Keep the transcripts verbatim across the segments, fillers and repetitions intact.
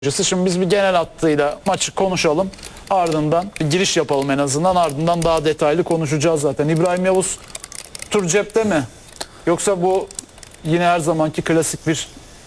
Şimdi biz bir genel hattıyla maçı konuşalım. Ardından bir giriş yapalım en azından. Ardından daha detaylı konuşacağız zaten. İbrahim Yavuz tur cepte mi? Yoksa bu yine her zamanki klasik bir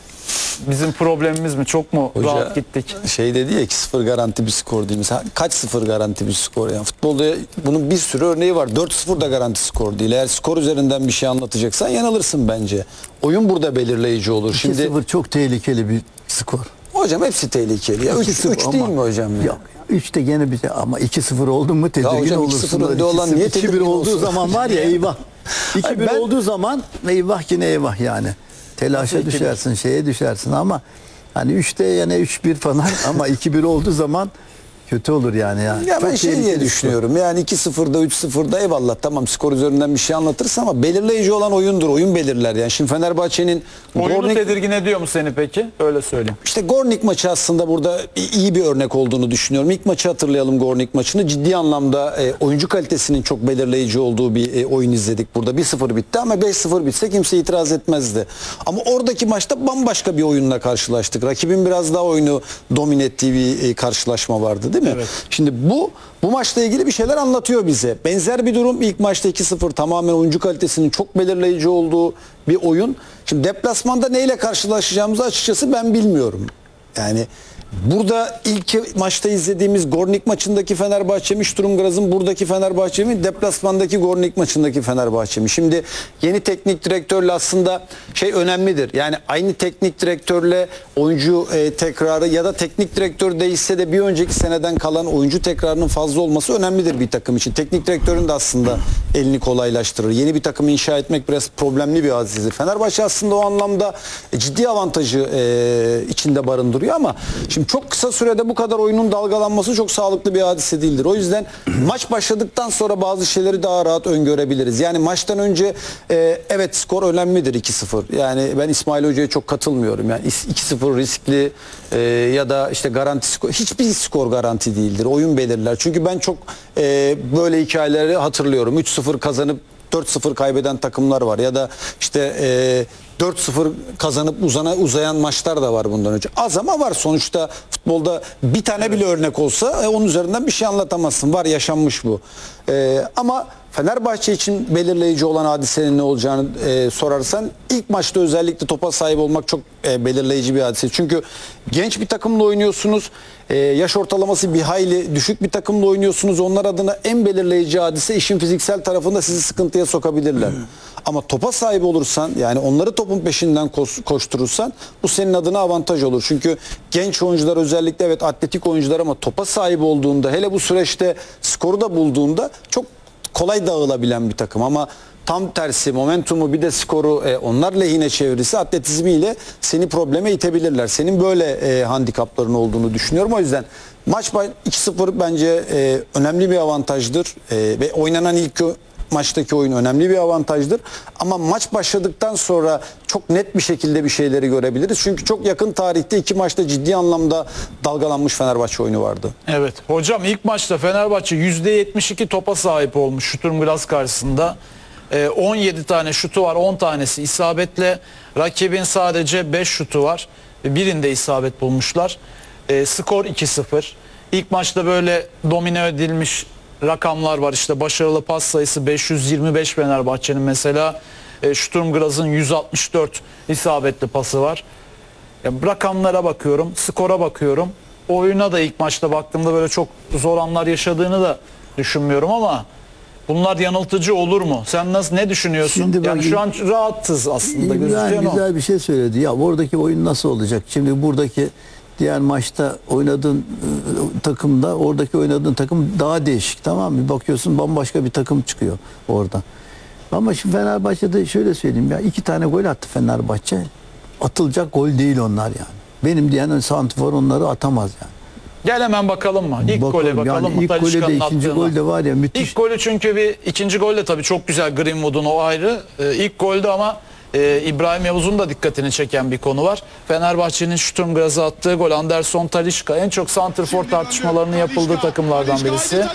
bizim problemimiz mi? Çok mu Hoca, rahat gittik? Şey dedi ya iki sıfır garanti bir skor değil mi? Kaç sıfır garanti bir skor yani? Futbolda bunun bir sürü örneği var. dört sıfır da garanti skor değil. Eğer skor üzerinden bir şey anlatacaksan yanılırsın bence. Oyun burada belirleyici olur. Şimdi iki sıfır çok tehlikeli bir skor. Hocam hepsi tehlikeli. Ya. üç üç değil mi hocam? Ya? Yok. üç de gene bir ama iki sıfır oldu mu tedirgin hocam, olursun. iki sıfır önde olan niye iki bir tedirgin olduğu olsun? zaman var ya eyvah. iki bir ben... olduğu zaman eyvah yine eyvah yani. Telaşa düşersin, şeye düşersin ama hani üçte yani üç bir falan ama iki bir olduğu zaman kötü olur yani. yani. Ya Çok ben şey diye düşünüyorum. Yani iki sıfırda üç sıfırda eyvallah tamam skor üzerinden bir şey anlatırsın ama belirleyici olan oyundur. Oyun belirler. Yani şimdi Fenerbahçe'nin oyunu Gornik... tedirgin ediyor mu seni peki? Öyle söyleyeyim. İşte Gornik maçı aslında burada iyi bir örnek olduğunu düşünüyorum. İlk maçı hatırlayalım, Gornik maçını. Ciddi anlamda e, oyuncu kalitesinin çok belirleyici olduğu bir e, oyun izledik burada. bir sıfır bitti ama beş sıfır bitse kimse itiraz etmezdi. Ama oradaki maçta bambaşka bir oyunla karşılaştık. Rakibin biraz daha oyunu domine ettiği bir e, karşılaşma vardı değil mi? Evet. Şimdi bu bu maçla ilgili bir şeyler anlatıyor bize. Benzer bir durum ilk maçta iki sıfır tamamen oyuncu kalitesinin çok belirleyici olduğu bir oyun. Şimdi deplasmanda neyle karşılaşacağımızı açıkçası ben bilmiyorum. Yani burada ilk maçta izlediğimiz Gornik maçındaki Fenerbahçe mi, Sturm Graz'ın buradaki Fenerbahçe mi, deplasmandaki Gornik maçındaki Fenerbahçe mi? Şimdi yeni teknik direktörle aslında şey önemlidir. Yani aynı teknik direktörle oyuncu e, tekrarı ya da teknik direktör değişse de bir önceki seneden kalan oyuncu tekrarının fazla olması önemlidir bir takım için. Teknik direktörün de aslında elini kolaylaştırır. Yeni bir takım inşa etmek biraz problemli bir hadisesi. Fenerbahçe aslında o anlamda ciddi avantajı e, içinde barındırıyor ama şimdi çok kısa sürede bu kadar oyunun dalgalanması çok sağlıklı bir hadise değildir. O yüzden maç başladıktan sonra bazı şeyleri daha rahat öngörebiliriz. Yani maçtan önce e, evet skor önemlidir iki sıfır. Yani ben İsmail Hoca'ya çok katılmıyorum. Yani iki sıfır riskli e, ya da işte garanti skor. Hiçbir skor garanti değildir. Oyun belirler. Çünkü ben çok e, böyle hikayeleri hatırlıyorum. üç sıfır kazanıp dört sıfır kaybeden takımlar var ya da işte e, dört sıfır kazanıp uzana, uzayan maçlar da var bundan önce. Az ama var sonuçta futbolda bir tane bile örnek olsa e, onun üzerinden bir şey anlatamazsın. Var, yaşanmış bu. E, ama Fenerbahçe için belirleyici olan hadisenin ne olacağını e, sorarsan ilk maçta özellikle topa sahip olmak çok e, belirleyici bir hadise. Çünkü genç bir takımla oynuyorsunuz. E, yaş ortalaması bir hayli düşük bir takımla oynuyorsunuz. Onlar adına en belirleyici hadise işin fiziksel tarafında sizi sıkıntıya sokabilirler. Hmm. Ama topa sahip olursan yani onları topun peşinden koşturursan bu senin adına avantaj olur. Çünkü genç oyuncular özellikle evet atletik oyuncular ama topa sahip olduğunda hele bu süreçte skoru da bulduğunda çok kolay dağılabilen bir takım ama tam tersi momentumu bir de skoru e, onlar lehine çevirirse atletizmiyle seni probleme itebilirler. Senin böyle e, handikapların olduğunu düşünüyorum. O yüzden maç iki sıfır bence e, önemli bir avantajdır e, ve oynanan ilk maçtaki oyun önemli bir avantajdır. Ama maç başladıktan sonra çok net bir şekilde bir şeyleri görebiliriz. Çünkü çok yakın tarihte iki maçta ciddi anlamda dalgalanmış Fenerbahçe oyunu vardı. Evet. Hocam ilk maçta Fenerbahçe yüzde yetmiş iki topa sahip olmuş Sturm Graz karşısında. Ee, on yedi tane şutu var. on tanesi isabetle. Rakibin sadece beş şutu var. Birinde isabet bulmuşlar. Ee, skor iki sıfır. İlk maçta böyle domine edilmiş rakamlar var. İşte başarılı pas sayısı beş yüz yirmi beş Fenerbahçe'nin mesela. E, Sturm Graz'ın yüz altmış dört isabetli pası var. Ya, rakamlara bakıyorum, skora bakıyorum. Oyuna da ilk maçta baktığımda böyle çok zor anlar yaşadığını da düşünmüyorum ama bunlar yanıltıcı olur mu? Sen nasıl ne düşünüyorsun? Şimdi yani bak, şu an rahatsız aslında. İbrahim güzel o. bir şey söyledi. Ya oradaki oyun nasıl olacak? Şimdi buradaki diğer maçta oynadığın e, takımda oradaki oynadığın takım daha değişik, tamam mı? Bir bakıyorsun bambaşka bir takım çıkıyor orada. Ama şimdi Fenerbahçe'de şöyle söyleyeyim ya iki tane gol attı Fenerbahçe. Atılacak gol değil onlar yani. Benim diyen santrfor onları atamaz yani. Gel hemen bakalım mı? İlk bakalım, gole bakalım yani mı? İlk golü de ikinci gol de var ya müthiş. İlk golü çünkü bir ikinci gol de tabii çok güzel Greenwood'un o ayrı. Ee, ilk golde ama Ee, İbrahim Yavuz'un da dikkatini çeken bir konu var. Fenerbahçe'nin Sturm Graz'a attığı gol Anderson Talisca en çok santrfor tartışmalarının yapıldığı takımlardan birisi.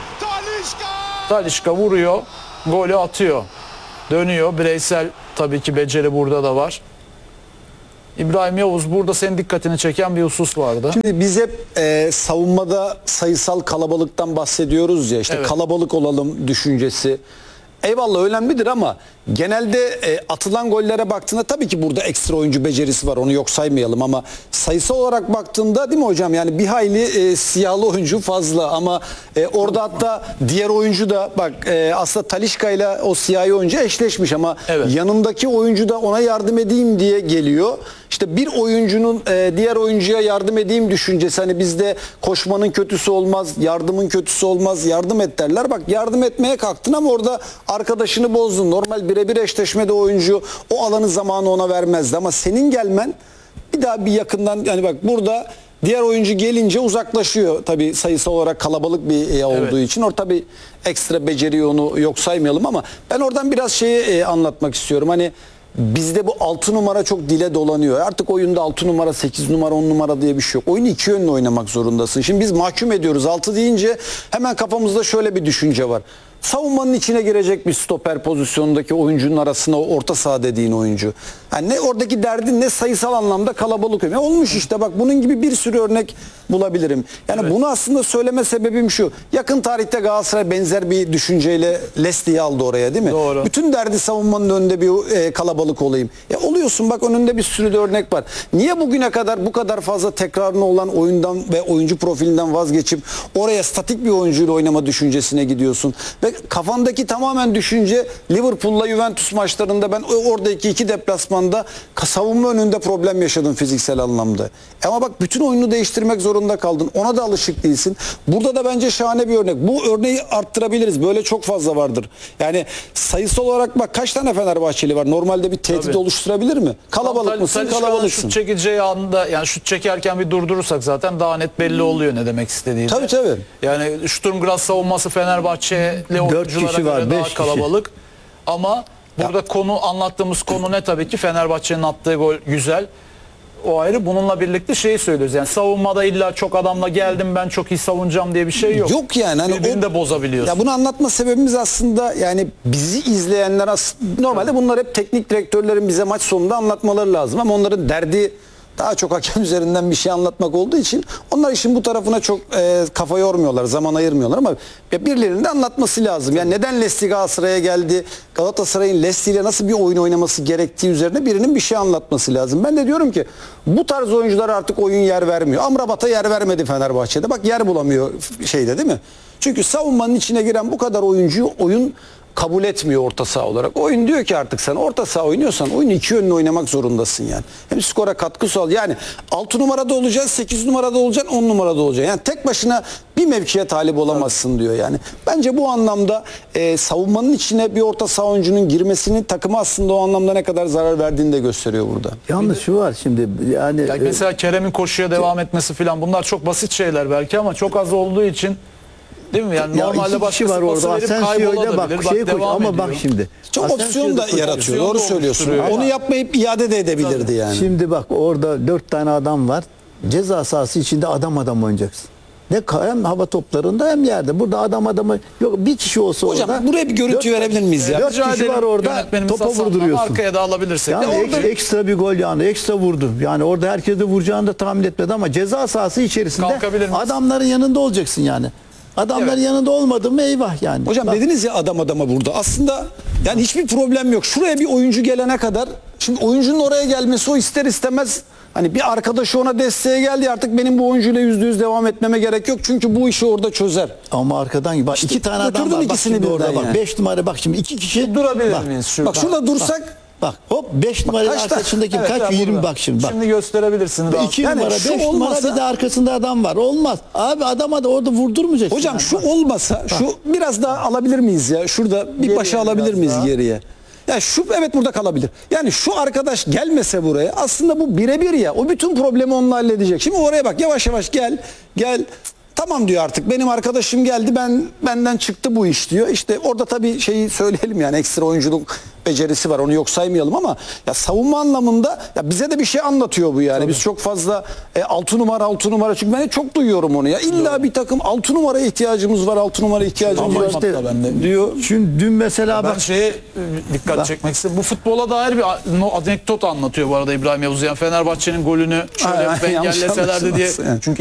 Talisca vuruyor, golü atıyor. Dönüyor. Bireysel tabii ki beceri burada da var. İbrahim Yavuz, burada senin dikkatini çeken bir husus vardı. Şimdi biz hep e, savunmada sayısal kalabalıktan bahsediyoruz ya, işte Evet. kalabalık olalım düşüncesi. Eyvallah önemlidir ama genelde e, atılan gollere baktığında tabii ki burada ekstra oyuncu becerisi var, onu yok saymayalım ama sayısal olarak baktığında değil mi hocam, yani bir hayli e, siyahlı oyuncu fazla ama e, orada hatta diğer oyuncu da bak e, aslında Talisca ile o siyahi oyuncu eşleşmiş ama Evet. yanındaki oyuncu da ona yardım edeyim diye geliyor. İşte bir oyuncunun e, diğer oyuncuya yardım edeyim düşüncesi, hani bizde koşmanın kötüsü olmaz, yardımın kötüsü olmaz, yardım et derler. Bak yardım etmeye kalktın ama orada arkadaşını bozdun. Normal birebir eşleşmede oyuncu o alanı, zamanı ona vermezdi ama senin gelmen bir daha bir yakından, yani bak burada diğer oyuncu gelince uzaklaşıyor. Tabii sayısal olarak kalabalık bir e, olduğu Evet. için orada tabii ekstra beceriyi, onu yok saymayalım ama ben oradan biraz şeyi e, anlatmak istiyorum. Hani bizde bu altı numara çok dile dolanıyor. Artık oyunda altı numara, sekiz numara, on numara diye bir şey yok. Oyunu iki yönlü oynamak zorundasın. Şimdi biz mahkum ediyoruz. altı deyince hemen kafamızda şöyle bir düşünce var. Savunmanın içine girecek bir stoper pozisyonundaki oyuncunun arasına o orta saha dediğin oyuncu. Yani ne oradaki derdin ne sayısal anlamda kalabalık. Yani olmuş işte, bak bunun gibi bir sürü örnek bulabilirim. Yani Evet. bunu aslında söyleme sebebim şu. Yakın tarihte Galatasaray benzer bir düşünceyle Leslie'yi aldı oraya, değil mi? Doğru. Bütün derdi savunmanın önünde bir e, kalabalık olayım. E, oluyorsun bak, önünde bir sürü de örnek var. Niye bugüne kadar bu kadar fazla tekrarını olan oyundan ve oyuncu profilinden vazgeçip oraya statik bir oyuncuyla oynama düşüncesine gidiyorsun? Ve kafandaki tamamen düşünce Liverpool'la Juventus maçlarında ben oradaki iki deplasmanda savunma önünde problem yaşadım fiziksel anlamda. Ama bak bütün oyunu değiştirmek zorunda kaldın. Ona da alışık değilsin. Burada da bence şahane bir örnek. Bu örneği arttırabiliriz. Böyle çok fazla vardır. Yani sayısal olarak bak kaç tane Fenerbahçeli var? Normalde bir tehdit Tabii. oluşturabilir mi? Kalabalık Tal- mısın? Talisca'nın Kalabalıksın. şut çekeceği anda, yani şut çekerken bir durdurursak zaten daha net belli oluyor ne demek istediğini. Tabii, tabii. Yani Sturm Graz savunması Fenerbahçeli oyunculara kişi var, göre beş daha kişi. kalabalık. Ama burada konu, anlattığımız konu ne tabii ki? Fenerbahçe'nin attığı gol güzel. O ayrı. Bununla birlikte şeyi söylüyoruz. Yani savunmada illa çok adamla geldim ben çok iyi savunacağım diye bir şey yok. Yok yani. Hani Birbirini o- de bozabiliyorsun. Ya bunu anlatma sebebimiz aslında, yani bizi izleyenler as- normalde bunlar hep teknik direktörlerin bize maç sonunda anlatmaları lazım ama onların derdi daha çok hakem üzerinden bir şey anlatmak olduğu için onlar işin bu tarafına çok e, kafa yormuyorlar, zaman ayırmıyorlar ama ya birilerinin de anlatması lazım. Yani neden Leslie Galatasaray'a geldi? Galatasaray'ın Leslie ile nasıl bir oyun oynaması gerektiği üzerine birinin bir şey anlatması lazım. Ben de diyorum ki bu tarz oyunculara artık oyun yer vermiyor. Amrabat'a yer vermedi Fenerbahçe'de. Bak yer bulamıyor şeyde, değil mi? Çünkü savunmanın içine giren bu kadar oyuncuyu oyun kabul etmiyor orta saha olarak. Oyun diyor ki artık sen orta saha oynuyorsan oyunu iki yönlü oynamak zorundasın yani. Hem skora katkı sağ. Yani altı numarada olacaksın, sekiz numarada olacaksın, on numarada olacaksın. Yani tek başına bir mevkiye talip olamazsın diyor yani. Bence bu anlamda e, savunmanın içine bir orta saha oyuncunun girmesinin takıma aslında o anlamda ne kadar zarar verdiğini de gösteriyor burada. Yalnız şu var şimdi yani Yani e, mesela Kerem'in koşuya devam etmesi falan, bunlar çok basit şeyler belki ama çok az olduğu için, değil mi? Yani ya normalde iki kişi başkası var pası orada. verip Asensio'yla kaybolabilir. bak Bak, şey koş devam ama ediyor. bak şimdi. Çok Asensio'da opsiyon da koş- yaratıyor. opsiyon Doğru da söylüyorsun. oluşturuyor. Onu yapmayıp iade de edebilirdi yani. Şimdi bak orada dört tane adam var. Ceza sahası içinde adam adam oynayacaksın. Ne hem hava toplarında hem yerde. Burada adam adamı yok, bir kişi olsa Hocam orada. buraya bir görüntü dört- verebilir miyiz ya? Dört Rica kişi edelim var orada, yönetmenimiz topa Hasan'dan, vurduruyorsun. arkaya da alabilirsek. Yani de ek- orada ekstra bir gol yani ekstra vurdu. Yani orada herkese vuracağını da tahmin etmedi ama ceza sahası içerisinde Kalkabilir miyiz? adamların yanında olacaksın yani. Adamların Evet. yanında olmadın mı eyvah yani. Hocam Bak, dediniz ya adam adama burada. Aslında yani hiçbir problem yok. Şuraya bir oyuncu gelene kadar, şimdi oyuncunun oraya gelmesi o ister istemez, hani bir arkadaşı ona desteğe geldi, artık benim bu oyuncuyla yüzde yüz devam etmeme gerek yok. Çünkü bu işi orada çözer. ama arkadan bak iki tane adam götürdün var. Bak ikisini şimdi orada birden bak yani. beş numara bak şimdi iki kişi durabilir bak, miyiz? Şu, Bak şurada dursak Bak hop beş numara kaçta? arkasındaki Evet, kaç ya yirmi burada. bak şimdi bak. Şimdi gösterebilirsiniz. iki Yani numara şu beş numara olmasa- bir de arkasında adam var. Olmaz. Abi adama da orada vurdurmayacaksın. hocam yani. şu Bak. olmasa şu biraz daha alabilir miyiz ya? Şurada bir Geriye başa alabilir biraz miyiz daha. geriye? Ya şu evet burada kalabilir. Yani şu arkadaş gelmese buraya, aslında bu birebir ya. O bütün problemi onunla halledecek. Şimdi oraya bak, yavaş yavaş gel. Gel. Tamam diyor, artık benim arkadaşım geldi, ben benden çıktı bu iş diyor. İşte orada tabii şeyi söyleyelim, yani ekstra oyunculuk becerisi var, onu yok saymayalım, ama ya savunma anlamında ya bize de bir şey anlatıyor bu yani. Tabii. Biz çok fazla e, altı numara altı numara, çünkü ben çok duyuyorum onu ya. İlla Doğru. bir takım altı numaraya ihtiyacımız var, altı numara ihtiyacımız Ama var işte ben de. diyor. Şimdi dün mesela Ben bak şeye e, dikkat Bak. çekmek istedim. Bu futbola dair bir a- no- anekdot anlatıyor bu arada İbrahim Yavuz. Yani Fenerbahçe'nin golünü şöyle Ha, yanlış engelleselerdi diye. anlaşılmasın, evet. Çünkü